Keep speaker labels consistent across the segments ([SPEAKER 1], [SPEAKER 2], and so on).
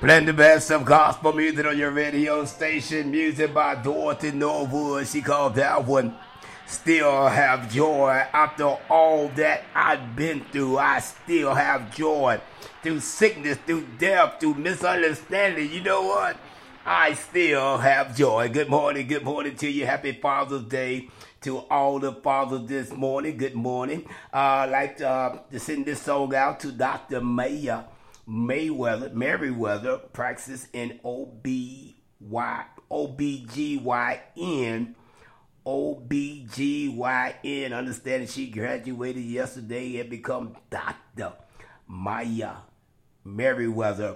[SPEAKER 1] Playing the best of gospel music on your radio station. Music by Dorothy Norwood. She called that one Still Have Joy. After all that I've been through, I still have joy. Through sickness, through death, through misunderstanding. You know what? I still have joy. Good morning to you. Happy Father's Day to all the fathers this morning. Good morning. I'd like to send this song out to Dr. Merriweather, practice in OBGYN. Understanding she graduated yesterday and become Dr. Maya Merriweather.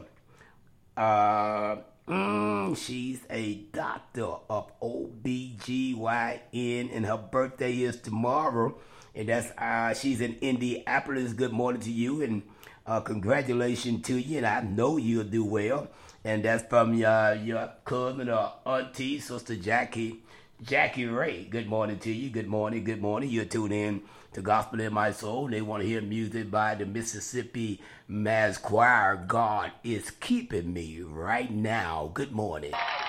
[SPEAKER 1] She's a doctor of OBGYN, and her birthday is tomorrow. And that's she's in Indianapolis. Good morning to you, and congratulations to you. And I know you'll do well. And that's from your cousin or auntie, Sister Jackie Ray. Good morning to you. Good morning. You're tuned in to Gospel in My Soul. They want to hear music by the Mississippi Mass Choir. God is keeping me right now. Good morning.